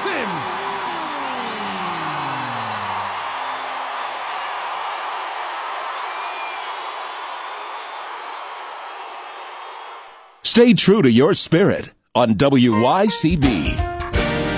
him! Stay true to your spirit on WYCB.